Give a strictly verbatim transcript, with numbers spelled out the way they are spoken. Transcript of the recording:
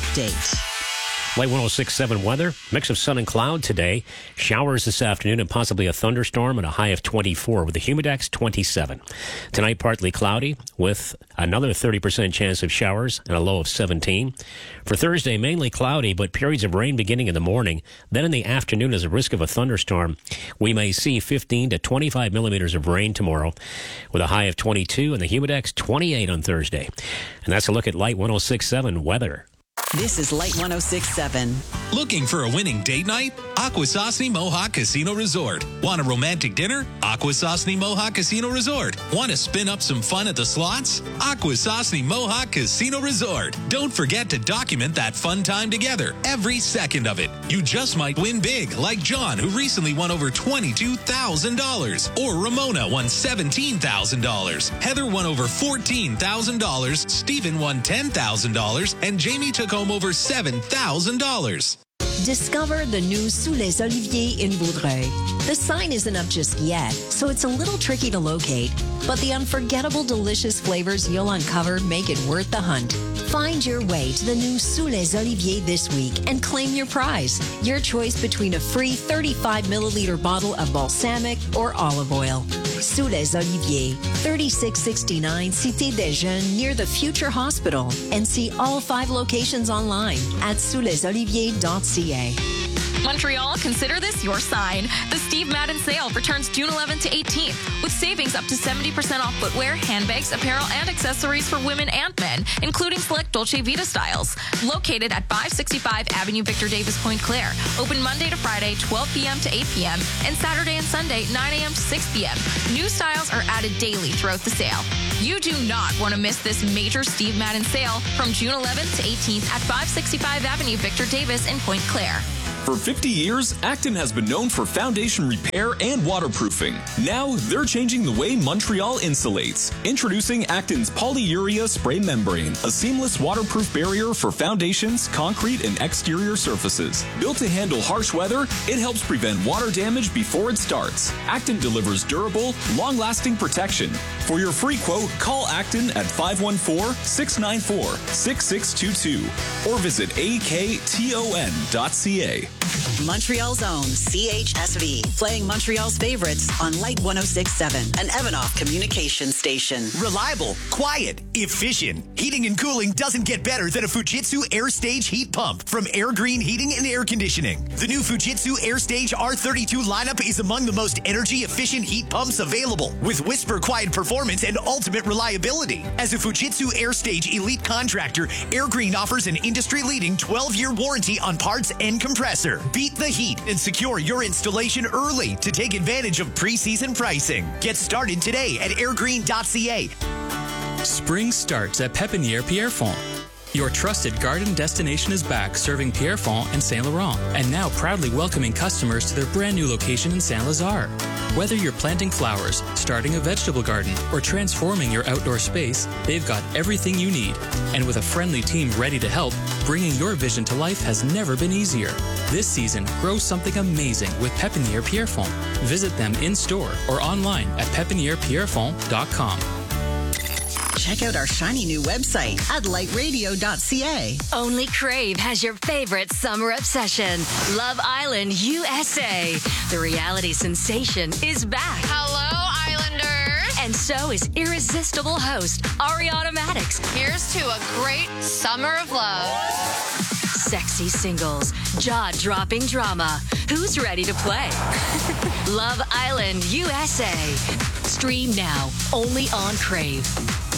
update. Light one oh six point seven weather, mix of sun and cloud today. Showers this afternoon and possibly a thunderstorm and a high of twenty-four with the humidex twenty-seven. Tonight, partly cloudy with another thirty percent chance of showers and a low of seventeen. For Thursday, mainly cloudy, but periods of rain beginning in the morning. Then in the afternoon, as a risk of a thunderstorm, we may see fifteen to twenty-five millimeters of rain tomorrow with a high of twenty-two and the humidex twenty-eight on Thursday. And that's a look at Light one oh six point seven weather. This is Light one oh six point seven. Looking for a winning date night? Akwesasne Mohawk Casino Resort. Want a romantic dinner? Akwesasne Mohawk Casino Resort. Want to spin up some fun at the slots? Akwesasne Mohawk Casino Resort. Don't forget to document that fun time together, every second of it. You just might win big, like John, who recently won over twenty-two thousand dollars. Or Ramona won seventeen thousand dollars. Heather won over fourteen thousand dollars. Stephen won ten thousand dollars. And Jamie took home over seven thousand dollars. Discover the new Sous les Oliviers in Vaudreuil. The sign isn't up just yet, so it's a little tricky to locate, but the unforgettable delicious flavors you'll uncover make it worth the hunt. Find your way to the new Sous les Oliviers this week and claim your prize. Your choice between a free thirty-five milliliter bottle of balsamic or olive oil. Sous les Oliviers, thirty-six sixty-nine Cité des Jeunes near the Future Hospital, and see all five locations online at sous les oliviers dot c a. Montreal, consider this your sign. The Steve Madden sale returns June eleventh to eighteenth with savings up to seventy percent off footwear, handbags, apparel, and accessories for women and men, including select Dolce Vita styles. Located at five sixty-five Avenue Victor Davis, Point Claire. Open Monday to Friday, twelve p.m. to eight p.m. and Saturday and Sunday, nine a.m. to six p.m. New styles are added daily throughout the sale. You do not want to miss this major Steve Madden sale from June eleventh to eighteenth at five sixty-five Avenue Victor Davis in Point Claire. For fifty years, Acton has been known for foundation repair and waterproofing. Now, they're changing the way Montreal insulates. Introducing Acton's Polyurea Spray Membrane, a seamless waterproof barrier for foundations, concrete, and exterior surfaces. Built to handle harsh weather, it helps prevent water damage before it starts. Acton delivers durable, long-lasting protection. For your free quote, call Acton at five one four, six nine four, six six two two or visit A K T O N dot C A. Montreal's own C H S V, playing Montreal's favorites on Light one oh six point seven, an Evanoff communication station. Reliable, quiet, efficient. Heating and cooling doesn't get better than a Fujitsu AirStage heat pump from Air Green Heating and Air Conditioning. The new Fujitsu AirStage R thirty-two lineup is among the most energy-efficient heat pumps available, with whisper-quiet performance and ultimate reliability. As a Fujitsu AirStage elite contractor, Air Green offers an industry-leading twelve-year warranty on parts and compressor. Beat the heat and secure your installation early to take advantage of pre-season pricing. Get started today at airgreen dot c a. Spring starts at Pépinière Pierrefonds. Your trusted garden destination is back, serving Pierrefonds and Saint Laurent, and now proudly welcoming customers to their brand new location in Saint Lazare. Whether you're planting flowers, starting a vegetable garden, or transforming your outdoor space, they've got everything you need. And with a friendly team ready to help, bringing your vision to life has never been easier. This season, grow something amazing with Pépinière Pierrefonds. Visit them in-store or online at pepiniere pierrefonds dot com. Check out our shiny new website at light radio dot c a. Only Crave has your favorite summer obsession, Love Island U S A. The reality sensation is back. Hello, Islanders. And so is irresistible host Ariana Maddox. Here's to a great summer of love. Sexy singles, jaw-dropping drama. Who's ready to play? Love Island U S A. Stream now, only on Crave.